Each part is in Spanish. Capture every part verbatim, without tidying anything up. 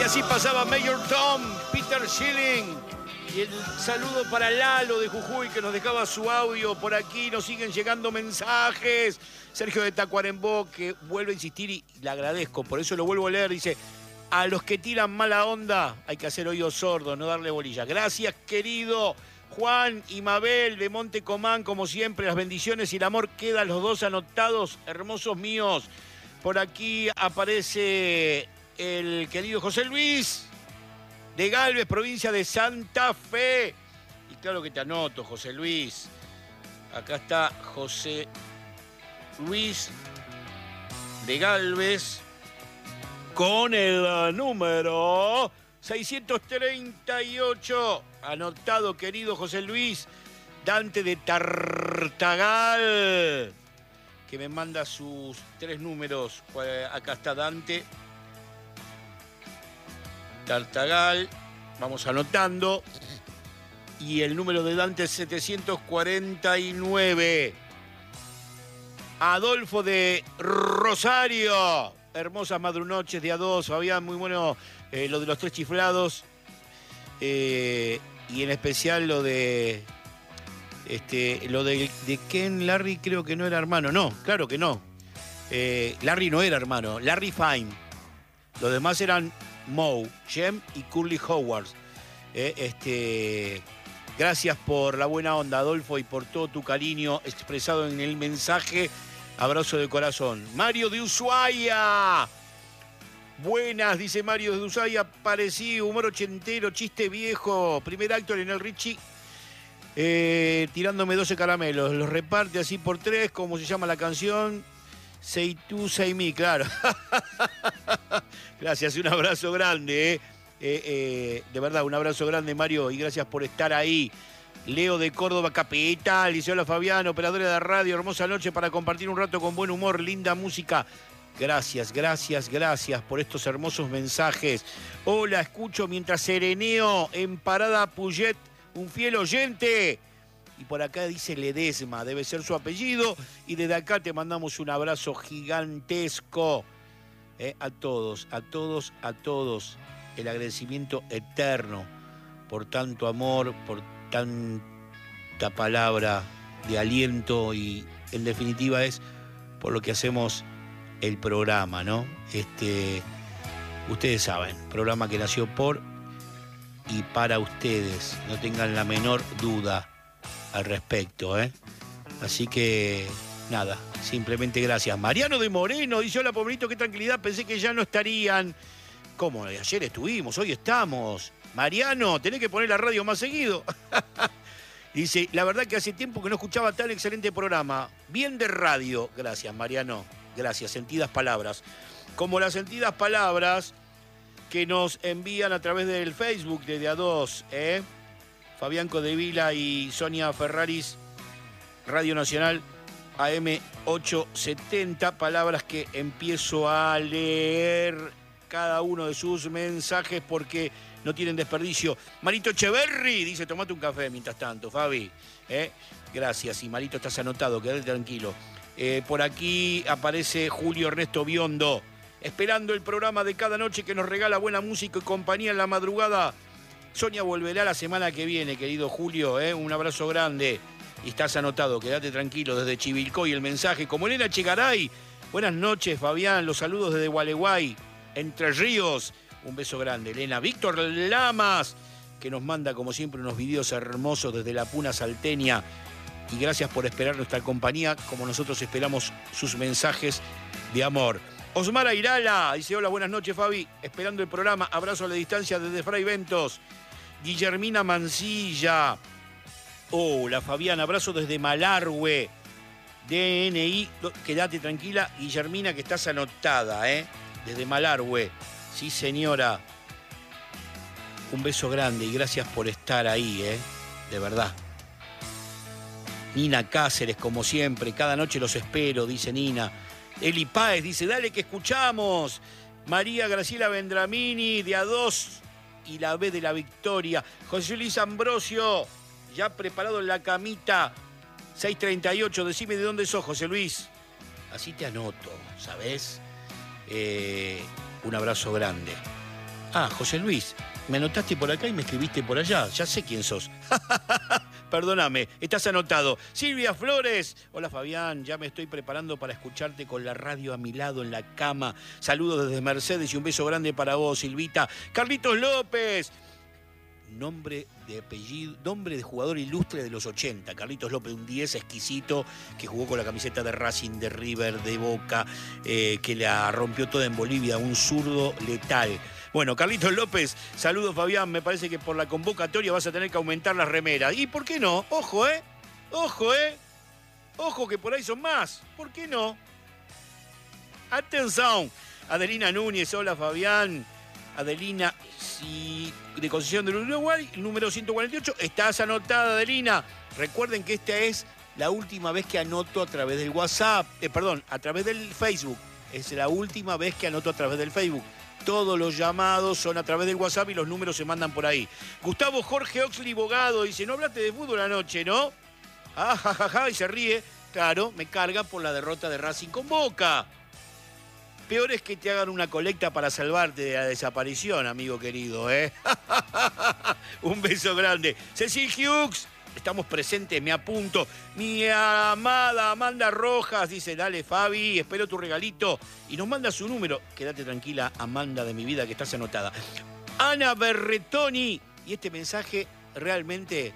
Y así pasaba Mayor Tom, Peter Schilling. Y el saludo para Lalo de Jujuy, que nos dejaba su audio por aquí. Nos siguen llegando mensajes. Sergio de Tacuarembó, que vuelve a insistir y le agradezco, por eso lo vuelvo a leer. Dice, a los que tiran mala onda hay que hacer oídos sordos, no darle bolilla. Gracias, querido Juan y Mabel de Monte Comán, como siempre, las bendiciones y el amor quedan los dos anotados, hermosos míos. Por aquí aparece el querido José Luis de Galvez, provincia de Santa Fe. Y claro que te anoto, José Luis. Acá está José Luis de Galvez con el número seiscientos treinta y ocho. Anotado, querido José Luis. Dante de Tartagal, que me manda sus tres números. Acá está Dante. Tartagal, vamos anotando. Y el número de Dante es setecientos cuarenta y nueve. Adolfo de Rosario. Hermosas madrunoches de A dos. Fabián, muy bueno eh, lo de los tres chiflados. Eh, y en especial lo de... Este, lo de, de Ken Larry, creo que no era hermano. No, claro que no. Eh, Larry no era hermano. Larry Fine. Los demás eran Moe, Jem y Curly Howard. Eh, este, gracias por la buena onda, Adolfo, y por todo tu cariño expresado en el mensaje. Abrazo de corazón. Mario de Ushuaia. Buenas, dice Mario de Ushuaia. Parecí humor ochentero, chiste viejo. Primer acto, Lionel Richie. Eh, tirándome doce caramelos. Los reparte así por tres, como se llama la canción. Say tú, say me, claro. Gracias, un abrazo grande. Eh. Eh, eh, de verdad, un abrazo grande, Mario, y gracias por estar ahí. Leo de Córdoba Capital, dice, hola Fabián, operadora de radio, hermosa noche para compartir un rato con buen humor, linda música. Gracias, gracias, gracias por estos hermosos mensajes. Hola, escucho mientras sereneo en Parada Puyet, un fiel oyente. Y por acá dice Ledesma, debe ser su apellido. Y desde acá te mandamos un abrazo gigantesco. Eh, a todos, a todos, a todos. El agradecimiento eterno por tanto amor, por tanta palabra de aliento y en definitiva es por lo que hacemos el programa, ¿no? Este, ustedes saben, programa que nació por y para ustedes, no tengan la menor duda al respecto, ¿eh? Así que, nada, simplemente gracias. Mariano de Moreno dice, hola, pobrecito, qué tranquilidad, pensé que ya no estarían. ¿Cómo? Ayer estuvimos, hoy estamos. Mariano, tenés que poner la radio más seguido. Dice, la verdad que hace tiempo que no escuchaba tan excelente programa. Bien de radio. Gracias, Mariano. Gracias, sentidas palabras. Como las sentidas palabras que nos envían a través del Facebook de A dos, ¿eh? Fabián Codevila y Sonia Ferraris, Radio Nacional A M ochocientos setenta. Palabras que empiezo a leer cada uno de sus mensajes porque no tienen desperdicio. Marito Echeverri dice, tomate un café mientras tanto, Fabi. ¿Eh? Gracias. Y Marito, estás anotado, quédate tranquilo. Eh, por aquí aparece Julio Ernesto Biondo, esperando el programa de cada noche que nos regala buena música y compañía en la madrugada. Sonia volverá la semana que viene, querido Julio. ¿eh? Un abrazo grande. Y estás anotado, quédate tranquilo. Desde Chivilcoy el mensaje. Como Elena Chegaray. Buenas noches, Fabián. Los saludos desde Gualeguay, Entre Ríos. Un beso grande, Elena. Víctor Lamas, que nos manda, como siempre, unos videos hermosos desde la Puna Salteña. Y gracias por esperar nuestra compañía, como nosotros esperamos sus mensajes de amor. Osmar Airala dice, hola, buenas noches, Fabi. Esperando el programa. Abrazo a la distancia desde Fray Ventos. Guillermina Mancilla. Hola, Fabián. Abrazo desde Malargüe. D N I. Quédate tranquila, Guillermina, que estás anotada, ¿eh? Desde Malargüe. Sí, señora. Un beso grande y gracias por estar ahí, ¿eh? De verdad. Nina Cáceres, como siempre, cada noche los espero, dice Nina. Eli Páez dice, dale que escuchamos. María Graciela Vendramini, de A dos y la B de la Victoria. José Luis Ambrosio, ya preparado en la camita. seis treinta y ocho, decime de dónde sos, José Luis. Así te anoto, ¿sabés? Eh, un abrazo grande. Ah, José Luis, me anotaste por acá y me escribiste por allá. Ya sé quién sos. Perdóname, estás anotado. Silvia Flores. Hola Fabián, ya me estoy preparando para escucharte con la radio a mi lado en la cama. Saludos desde Mercedes y un beso grande para vos, Silvita. Carlitos López. Nombre de apellido, nombre de jugador ilustre de los ochenta. Carlitos López, un diez exquisito que jugó con la camiseta de Racing, de River, de Boca, eh, que la rompió toda en Bolivia, un zurdo letal. Bueno, Carlitos López, saludos Fabián, me parece que por la convocatoria vas a tener que aumentar las remeras. ¿Y por qué no? Ojo, ¿eh? Ojo, ¿eh? Ojo que por ahí son más. ¿Por qué no? Atención. Adelina Núñez, hola Fabián. Adelina, si de Concepción del Uruguay, número ciento cuarenta y ocho, estás anotada, Adelina. Recuerden que esta es la última vez que anoto a través del WhatsApp, eh, perdón, a través del Facebook. Es la última vez que anoto a través del Facebook. Todos los llamados son a través del WhatsApp y los números se mandan por ahí. Gustavo Jorge Oxley Bogado dice, no hablaste de fútbol anoche, ¿no? Ah, jajaja, ja, ja, y se ríe. Claro, me carga por la derrota de Racing con Boca. Peor es que te hagan una colecta para salvarte de la desaparición, amigo querido, ¿eh? Un beso grande. Cecil Hughes, estamos presentes, me apunto. Mi amada Amanda Rojas dice, dale Fabi, espero tu regalito. Y nos manda su número. Quédate tranquila, Amanda de mi vida, que estás anotada. Ana Berretoni, y este mensaje realmente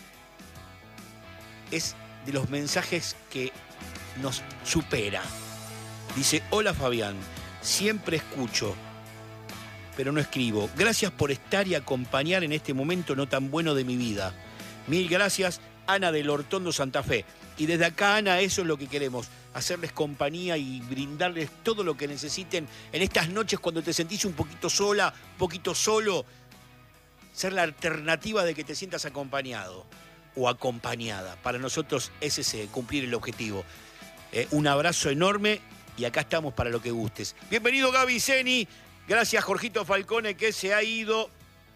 es de los mensajes que nos supera. Dice, hola Fabián, siempre escucho, pero no escribo. Gracias por estar y acompañar en este momento no tan bueno de mi vida. Mil gracias, Ana del Hortondo Santa Fe. Y desde acá, Ana, eso es lo que queremos, hacerles compañía y brindarles todo lo que necesiten en estas noches cuando te sentís un poquito sola, un poquito solo, ser la alternativa de que te sientas acompañado o acompañada. Para nosotros es ese, cumplir el objetivo. Eh, un abrazo enorme. Y acá estamos para lo que gustes. Bienvenido Gaby Zeni. Gracias Jorgito Falcone que se ha ido.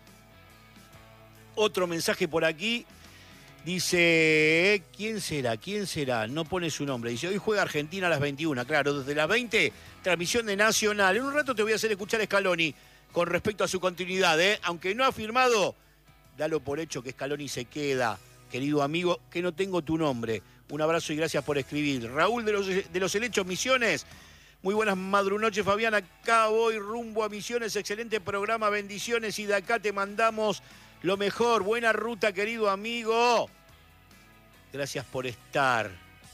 Otro mensaje por aquí. Dice, ¿quién será? ¿Quién será? No pone su nombre. Dice, hoy juega Argentina a las veintiuna. Claro, desde las veinte, transmisión de Nacional. En un rato te voy a hacer escuchar a Scaloni con respecto a su continuidad, ¿eh? Aunque no ha firmado, dalo por hecho que Scaloni se queda. Querido amigo, que no tengo tu nombre. Un abrazo y gracias por escribir. Raúl de los, de los Helechos, Misiones. Muy buenas madrunoches, Fabián. Acá voy rumbo a Misiones. Excelente programa, bendiciones. Y de acá te mandamos lo mejor. Buena ruta, querido amigo. Gracias por estar.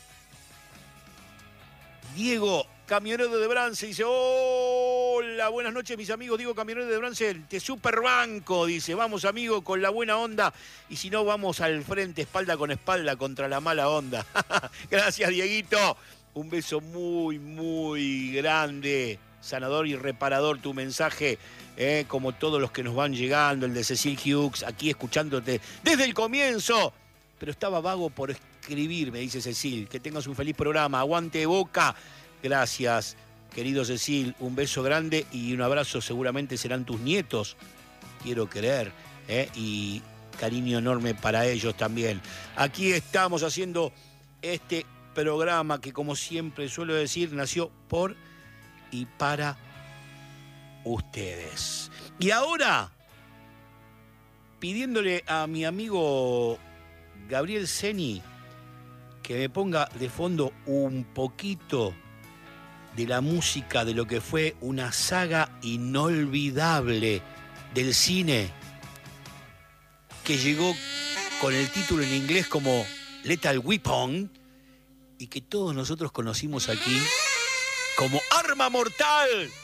Diego, camionero de Brance, dice, hola, buenas noches, mis amigos. Diego, camionero de Brance, te superbanco, dice, vamos, amigo, con la buena onda. Y si no, vamos al frente, espalda con espalda, contra la mala onda. Gracias, Dieguito. Un beso muy, muy grande. Sanador y reparador tu mensaje, eh, como todos los que nos van llegando, el de Cecil Hughes, aquí escuchándote desde el comienzo. Pero estaba vago por escribir, me dice Cecil. Que tengas un feliz programa. Aguante Boca. Gracias, querido Cecil. Un beso grande y un abrazo. Seguramente serán tus nietos. Quiero creer. ¿eh? Y cariño enorme para ellos también. Aquí estamos haciendo este programa que, como siempre suelo decir, nació por y para ustedes. Y ahora, pidiéndole a mi amigo Gabriel Zeni que me ponga de fondo un poquito de la música de lo que fue una saga inolvidable del cine que llegó con el título en inglés como Lethal Weapon y que todos nosotros conocimos aquí como Arma Mortal.